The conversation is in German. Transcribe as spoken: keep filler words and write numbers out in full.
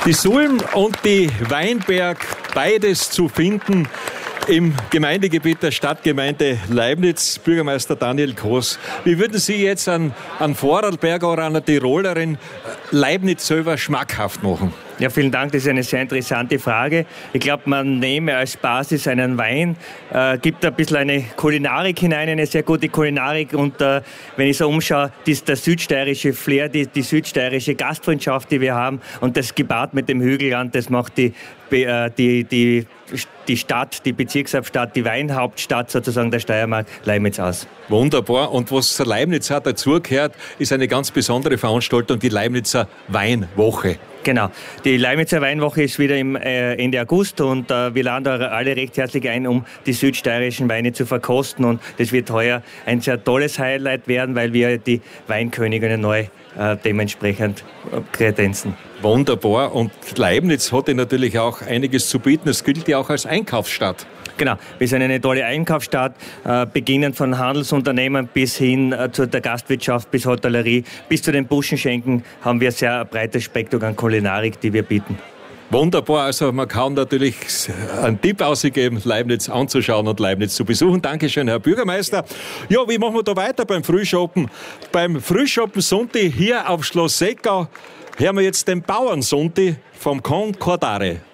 Die Sulm und die Weinberg, beides zu finden im Gemeindegebiet der Stadtgemeinde Leibnitz. Bürgermeister Daniel Groß, wie würden Sie jetzt an, an Vorarlberger oder einer Tirolerin Leibnitz selber schmackhaft machen? Ja, vielen Dank. Das ist eine sehr interessante Frage. Ich glaube, man nehme als Basis einen Wein, äh, gibt ein bisschen eine Kulinarik hinein, eine sehr gute Kulinarik. Und äh, wenn ich so umschaue, das ist der südsteirische Flair, die, die südsteirische Gastfreundschaft, die wir haben. Und das gepaart mit dem Hügelland, das macht die, äh, die, die, die Stadt, die Bezirkshauptstadt, die Weinhauptstadt sozusagen der Steiermark, Leibnitz aus. Wunderbar. Und was Leibniz hat dazugehört, ist eine ganz besondere Veranstaltung, die Leibnizer Weinwoche. Genau. Die Leibnizer Weinwoche ist wieder im äh, Ende August und äh, wir laden da alle recht herzlich ein, um die südsteirischen Weine zu verkosten. Und das wird heuer ein sehr tolles Highlight werden, weil wir die Weinköniginnen neu äh, dementsprechend äh, kredenzen. Wunderbar. Und Leibniz hat ja natürlich auch einiges zu bieten. Es gilt ja auch als Einkaufsstadt. Genau, wir sind eine tolle Einkaufsstadt, äh, beginnend von Handelsunternehmen bis hin äh, zu der Gastwirtschaft, bis Hotellerie, bis zu den Buschenschenken haben wir sehr ein breites Spektrum an Kulinarik, die wir bieten. Wunderbar, also man kann natürlich einen Tipp ausgeben, Leibniz anzuschauen und Leibniz zu besuchen. Dankeschön, Herr Bürgermeister. Ja, wie machen wir da weiter beim Frühschoppen? Beim Frühschoppen Sonntag hier auf Schloss Seckau hören wir jetzt den Bauernsonntag vom Concordare.